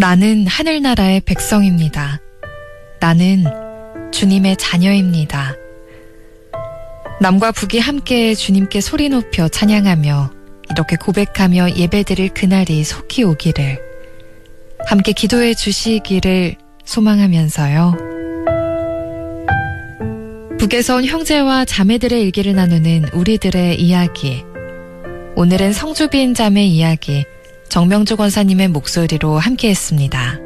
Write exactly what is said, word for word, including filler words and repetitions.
나는 하늘나라의 백성입니다. 나는 주님의 자녀입니다. 남과 북이 함께 주님께 소리 높여 찬양하며 이렇게 고백하며 예배드릴 그날이 속히 오기를, 함께 기도해 주시기를 소망하면서요. 북에서 온 형제와 자매들의 일기를 나누는 우리들의 이야기. 오늘은 성주빈 자매 이야기, 정명주 권사님의 목소리로 함께했습니다.